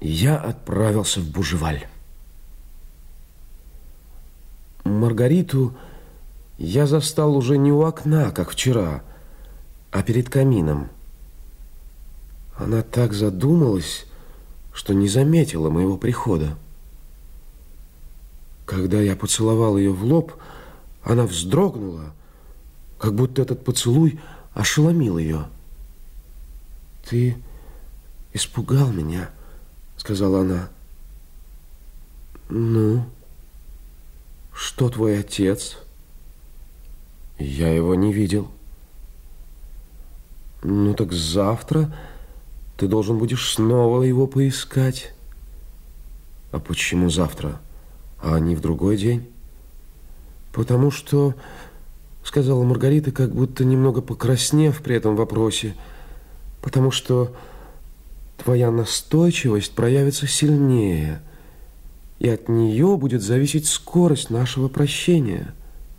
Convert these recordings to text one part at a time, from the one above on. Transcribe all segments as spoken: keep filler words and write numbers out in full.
я отправился в Бужеваль. Маргариту я застал уже не у окна, как вчера, а перед камином. Она так задумалась, что не заметила моего прихода. Когда я поцеловал ее в лоб, она вздрогнула, как будто этот поцелуй ошеломил ее. «Ты испугал меня», — сказала она. «Ну, что твой отец?» «Я его не видел». «Ну так завтра ты должен будешь снова его поискать». «А почему завтра, а не в другой день?» «Потому что, — сказала Маргарита, как будто немного покраснев при этом вопросе, — потому что твоя настойчивость проявится сильнее, и от нее будет зависеть скорость нашего прощения».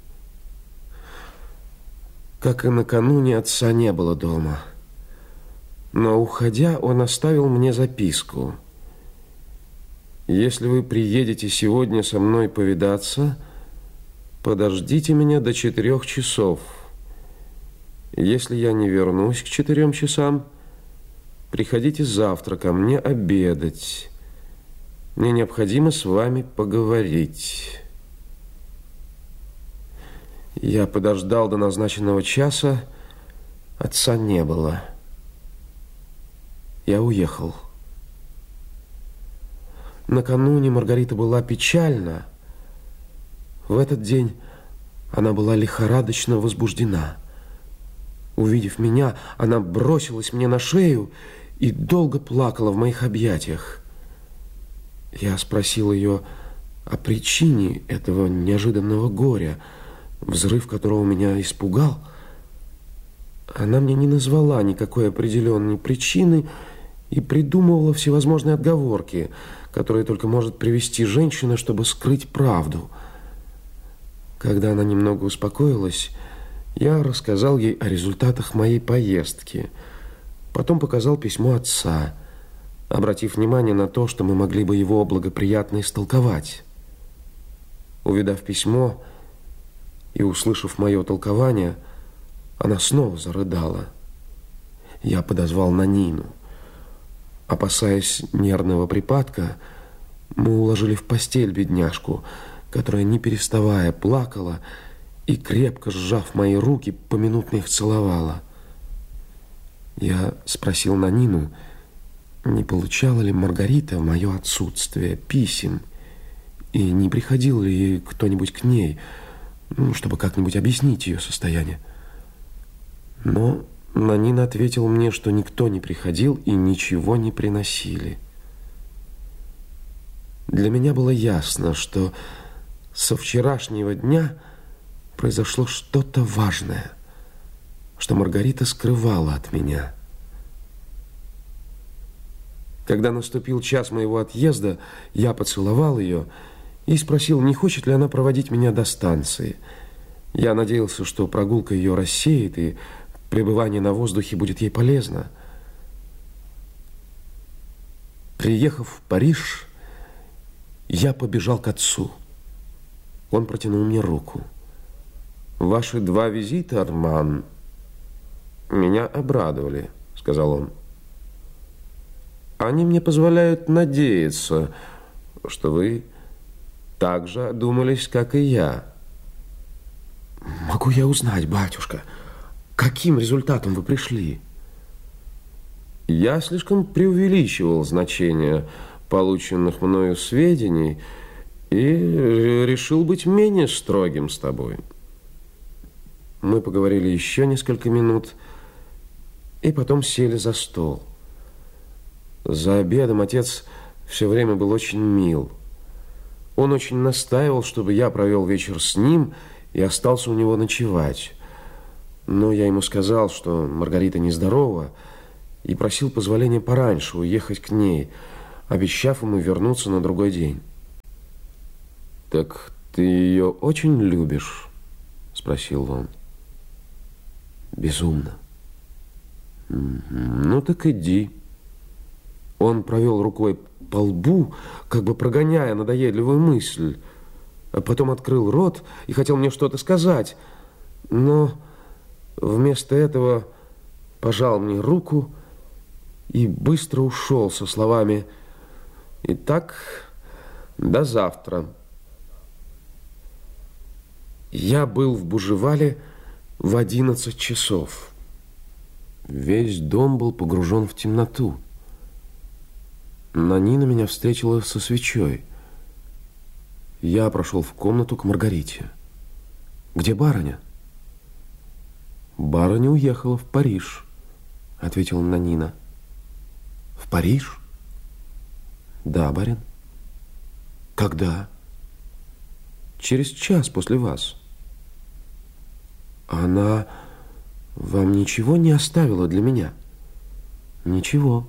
Как и накануне, отца не было дома. Но, уходя, он оставил мне записку. «Если вы приедете сегодня со мной повидаться, подождите меня до четырех часов. Если я не вернусь к четырем часам, приходите завтра ко мне обедать. Мне необходимо с вами поговорить». Я подождал до назначенного часа, отца не было. Я уехал. Накануне Маргарита была печальна. В этот день она была лихорадочно возбуждена. Увидев меня, она бросилась мне на шею и долго плакала в моих объятиях. Я спросил ее о причине этого неожиданного горя, взрыв которого меня испугал. Она мне не назвала никакой определенной причины и придумывала всевозможные отговорки, которые только может привести женщина, чтобы скрыть правду. Когда она немного успокоилась, я рассказал ей о результатах моей поездки. Потом показал письмо отца, обратив внимание на то, что мы могли бы его благоприятно истолковать. Увидав письмо и услышав мое толкование, она снова зарыдала. Я подозвал Нанину. Опасаясь нервного припадка, мы уложили в постель бедняжку, которая, не переставая, плакала и, крепко сжав мои руки, поминутно их целовала. Я спросил Нанину, не получала ли Маргарита в мое отсутствие писем, и не приходил ли кто-нибудь к ней, ну, чтобы как-нибудь объяснить ее состояние. Но Нанина ответила мне, что никто не приходил и ничего не приносили. Для меня было ясно, что со вчерашнего дня произошло что-то важное, что Маргарита скрывала от меня. Когда наступил час моего отъезда, я поцеловал ее и спросил, не хочет ли она проводить меня до станции. Я надеялся, что прогулка ее рассеет, и пребывание на воздухе будет ей полезно. Приехав в Париж, я побежал к отцу. Он протянул мне руку. «Ваши два визита, Арман, меня обрадовали», — сказал он. «Они мне позволяют надеяться, что вы так же одумались, как и я». «Могу я узнать, батюшка, каким результатом вы пришли?» «Я слишком преувеличивал значение полученных мною сведений и решил быть менее строгим с тобой». Мы поговорили еще несколько минут и потом сели за стол. За обедом отец все время был очень мил. Он очень настаивал, чтобы я провел вечер с ним и остался у него ночевать. Но я ему сказал, что Маргарита нездорова, и просил позволения пораньше уехать к ней, обещав ему вернуться на другой день. «Так ты ее очень любишь?» – спросил он. «Безумно». «Ну так иди. Он провел рукой по лбу, как бы прогоняя надоедливую мысль, а потом открыл рот и хотел мне что-то сказать, но вместо этого пожал мне руку и быстро ушел со словами: «Итак, до завтра». Я был в Бужевале в одиннадцать часов. Весь дом был погружен в темноту. Нанина меня встретила со свечой. Я прошел в комнату к Маргарите. «Где барыня?» «Барыня уехала в Париж», — ответила Нанина. «В Париж?» «Да, барин». «Когда?» «Через час после вас». «Она вам ничего не оставила для меня?» «Ничего».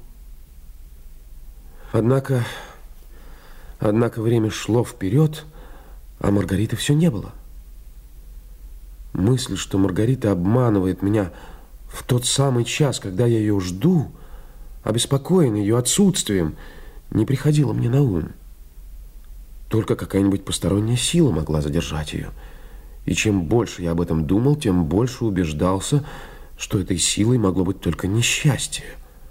Однако, однако время шло вперед, а Маргариты все не было. Мысль, что Маргарита обманывает меня в тот самый час, когда я ее жду, обеспокоенный ее отсутствием, не приходила мне на ум. Только какая-нибудь посторонняя сила могла задержать ее. И чем больше я об этом думал, тем больше убеждался, что этой силой могло быть только несчастье.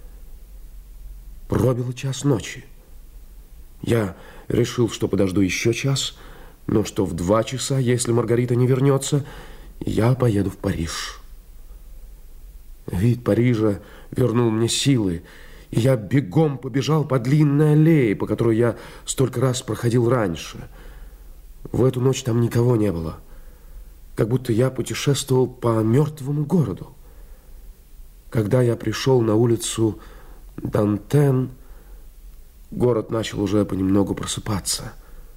Пробило час ночи. Я решил, что подожду еще час, но что в два часа, если Маргарита не вернется, я поеду в Париж. Вид Парижа вернул мне силы, и я бегом побежал по длинной аллее, по которой я столько раз проходил раньше. В эту ночь там никого не было, как будто я путешествовал по мертвому городу. Когда я пришел на улицу Дантен, город начал уже понемногу просыпаться.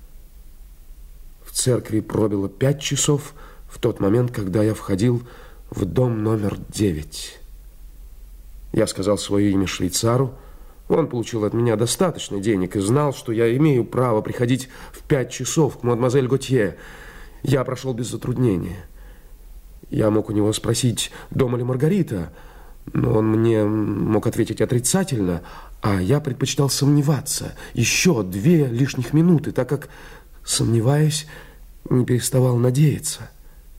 В церкви пробило пять часов в тот момент, когда я входил в дом номер девять. Я сказал свое имя швейцару. Он получил от меня достаточно денег и знал, что я имею право приходить в пять часов к мадемуазель Готье. Я прошел без затруднения. Я мог у него спросить, дома ли Маргарита, но он мне мог ответить отрицательно, а я предпочитал сомневаться еще две лишних минуты, так как, сомневаясь, не переставал надеяться.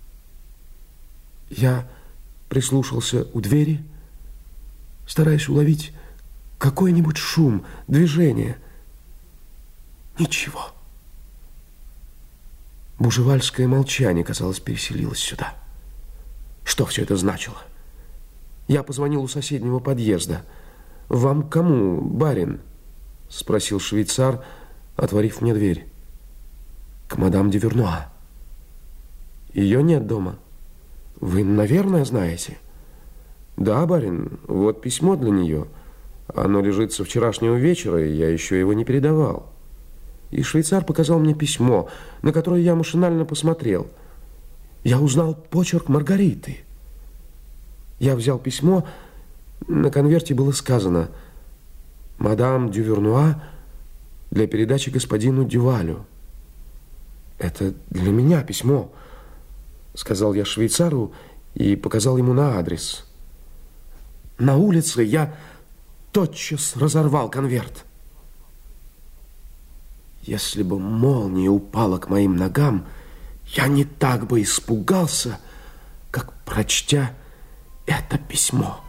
Я прислушался у двери, стараясь уловить какой-нибудь шум, движение. Ничего. Бужевальское молчание, казалось, переселилось сюда. Что все это значило? Я позвонил у соседнего подъезда. «Вам к кому, барин?» – спросил швейцар, отворив мне дверь. «К мадам де Вернуа». «Ее нет дома. Вы, наверное, знаете?» «Да, барин, вот письмо для нее. Оно лежит со вчерашнего вечера, и я еще его не передавал». И швейцар показал мне письмо, на которое я машинально посмотрел. Я узнал почерк Маргариты. Я взял письмо, на конверте было сказано: «Мадам дю Вернуа для передачи господину Дювалю». «Это для меня письмо», — сказал я швейцару и показал ему на адрес. На улице я тотчас разорвал конверт. Если бы молния упала к моим ногам, я не так бы испугался, как прочтя это письмо.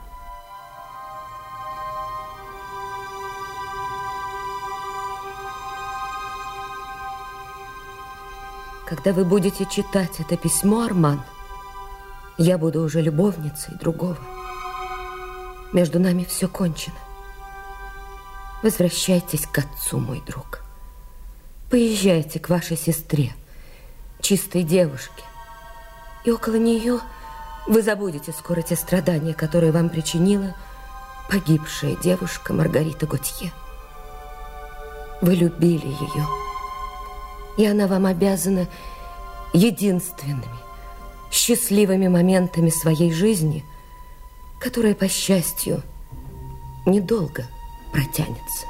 Когда вы будете читать это письмо, Арман, я буду уже любовницей другого. Между нами все кончено. Возвращайтесь к отцу, мой друг. Поезжайте к вашей сестре, чистой девушке, и около нее вы забудете скоро те страдания, которые вам причинила погибшая девушка Маргарита Готье. Вы любили ее, и она вам обязана единственными счастливыми моментами своей жизни, которая, по счастью, недолго протянется.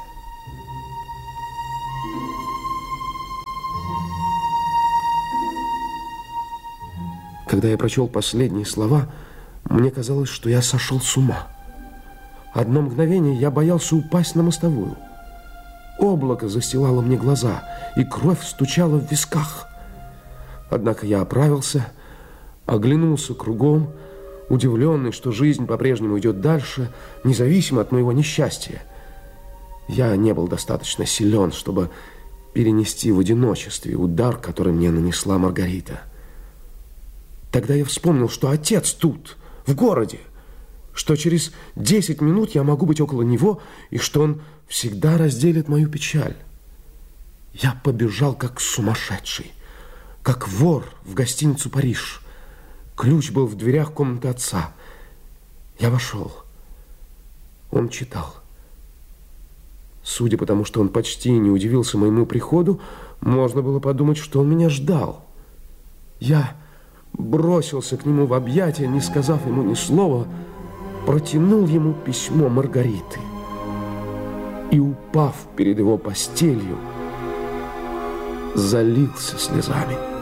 Когда я прочел последние слова, мне казалось, что я сошел с ума. Одно мгновение я боялся упасть на мостовую. Облако застилало мне глаза, и кровь стучала в висках. Однако я оправился, оглянулся кругом, удивленный, что жизнь по-прежнему идет дальше, независимо от моего несчастья. Я не был достаточно силен, чтобы перенести в одиночестве удар, который мне нанесла Маргарита. Тогда я вспомнил, что отец тут, в городе, что через десять минут я могу быть около него, и что он всегда разделит мою печаль. Я побежал, как сумасшедший, как вор в гостиницу «Париж». Ключ был в дверях комнаты отца. Я вошел. Он читал. Судя по тому, что он почти не удивился моему приходу, можно было подумать, что он меня ждал. Я бросился к нему в объятия, не сказав ему ни слова, протянул ему письмо Маргариты и, упав перед его постелью, залился слезами.